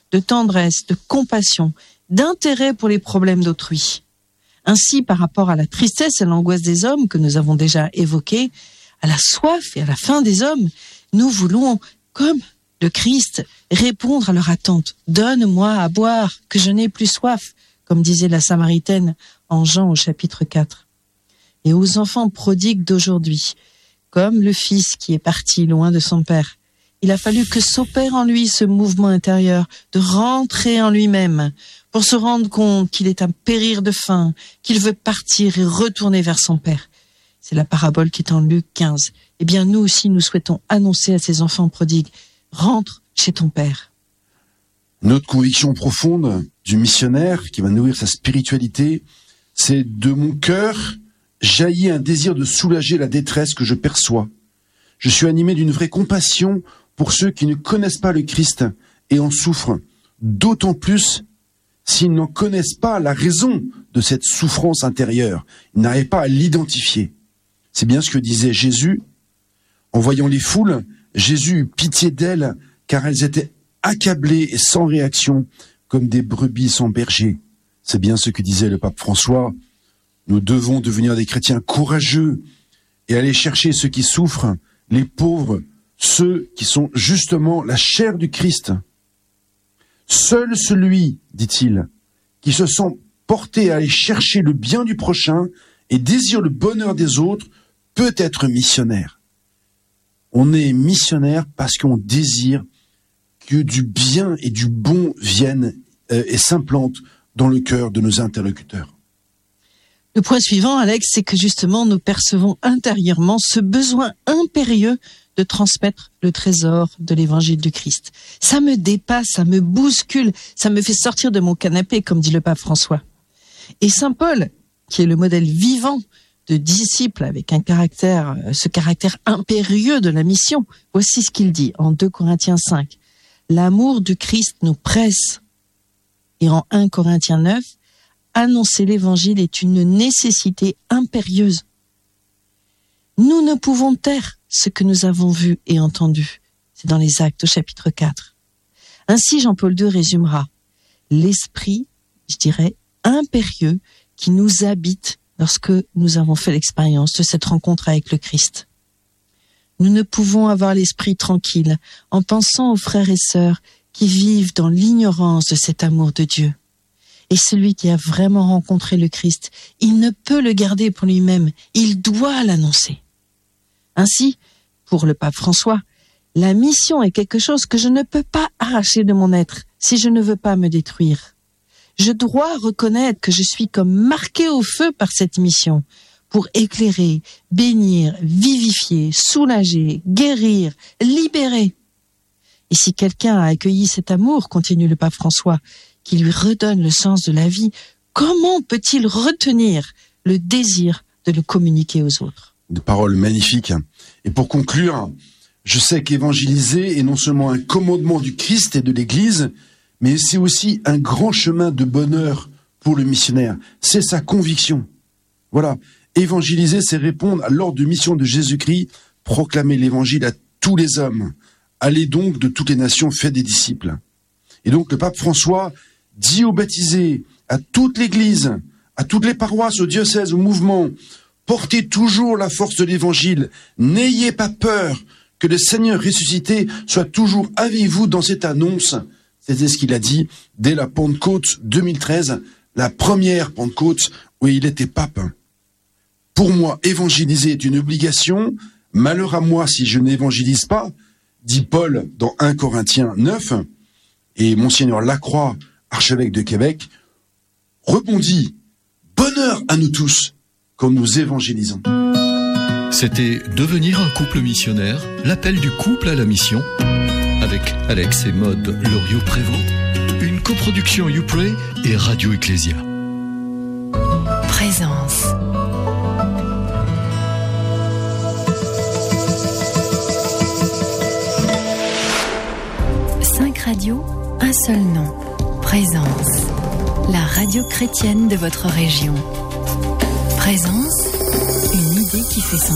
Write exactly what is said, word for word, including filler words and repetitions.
de tendresse, de compassion, d'intérêt pour les problèmes d'autrui. Ainsi, par rapport à la tristesse et l'angoisse des hommes que nous avons déjà évoquées, à la soif et à la faim des hommes, nous voulons, comme le Christ, répondre à leur attente. « Donne-moi à boire, que je n'ai plus soif », comme disait la Samaritaine en Jean au chapitre quatre. Et aux enfants prodigues d'aujourd'hui, comme le fils qui est parti loin de son père, il a fallu que s'opère en lui ce mouvement intérieur de rentrer en lui-même pour se rendre compte qu'il est à périr de faim, qu'il veut partir et retourner vers son père. C'est la parabole qui est en Luc quinze. Eh bien, nous aussi, nous souhaitons annoncer à ces enfants prodigues, rentre chez ton père. Notre conviction profonde du missionnaire qui va nourrir sa spiritualité, c'est de mon cœur jaillit un désir de soulager la détresse que je perçois. Je suis animé d'une vraie compassion pour ceux qui ne connaissent pas le Christ et en souffrent, d'autant plus s'ils n'en connaissent pas la raison de cette souffrance intérieure. Ils n'arrivent pas à l'identifier. C'est bien ce que disait Jésus. En voyant les foules, Jésus eut pitié d'elles, car elles étaient accablées et sans réaction, comme des brebis sans berger. C'est bien ce que disait le pape François. Nous devons devenir des chrétiens courageux et aller chercher ceux qui souffrent, les pauvres, ceux qui sont justement la chair du Christ. Seul celui, dit-il, qui se sent porté à aller chercher le bien du prochain et désire le bonheur des autres, peut être missionnaire. On est missionnaire parce qu'on désire que du bien et du bon viennent euh, et s'implantent dans le cœur de nos interlocuteurs. Le point suivant, Alex, c'est que justement nous percevons intérieurement ce besoin impérieux de transmettre le trésor de l'évangile du Christ. Ça me dépasse, ça me bouscule, ça me fait sortir de mon canapé, comme dit le pape François. Et saint Paul, qui est le modèle vivant de disciple avec un caractère, ce caractère impérieux de la mission, voici ce qu'il dit en deux Corinthiens cinq. L'amour du Christ nous presse. Et en un Corinthiens neuf, annoncer l'évangile est une nécessité impérieuse. Nous ne pouvons taire ce que nous avons vu et entendu. C'est dans les Actes au chapitre quatre. Ainsi, Jean-Paul deux résumera l'esprit, je dirais, impérieux qui nous habite lorsque nous avons fait l'expérience de cette rencontre avec le Christ. Nous ne pouvons avoir l'esprit tranquille en pensant aux frères et sœurs qui vivent dans l'ignorance de cet amour de Dieu. Et celui qui a vraiment rencontré le Christ, il ne peut le garder pour lui-même, il doit l'annoncer. Ainsi, pour le pape François, la mission est quelque chose que je ne peux pas arracher de mon être si je ne veux pas me détruire. Je dois reconnaître que je suis comme marqué au feu par cette mission pour éclairer, bénir, vivifier, soulager, guérir, libérer. Et si quelqu'un a accueilli cet amour, continue le pape François, qui lui redonne le sens de la vie, comment peut-il retenir le désir de le communiquer aux autres ? Des paroles magnifiques. Et pour conclure, je sais qu'évangéliser est non seulement un commandement du Christ et de l'Église, mais c'est aussi un grand chemin de bonheur pour le missionnaire. C'est sa conviction. Voilà. Évangéliser, c'est répondre à l'ordre de mission de Jésus-Christ, proclamer l'évangile à tous les hommes. Allez donc de toutes les nations, faites des disciples. Et donc le pape François dit aux baptisés, à toute l'Église, à toutes les paroisses, aux diocèses, aux mouvements, portez toujours la force de l'évangile. N'ayez pas peur que le Seigneur ressuscité soit toujours avec vous dans cette annonce. C'était ce qu'il a dit dès la Pentecôte deux mille treize, la première Pentecôte où il était pape. Pour moi, évangéliser est une obligation. Malheur à moi si je n'évangélise pas, dit Paul dans un Corinthiens neuf. Et Monseigneur Lacroix, archevêque de Québec, rebondit. Bonheur à nous tous quand nous évangélisons. C'était Devenir un couple missionnaire, l'appel du couple à la mission, avec Alex et Maude Loriot-Prévost, une coproduction YouPray et Radio Ecclésia. Présence. Cinq radios, un seul nom. Présence. La radio chrétienne de votre région. Présence, une idée qui fait son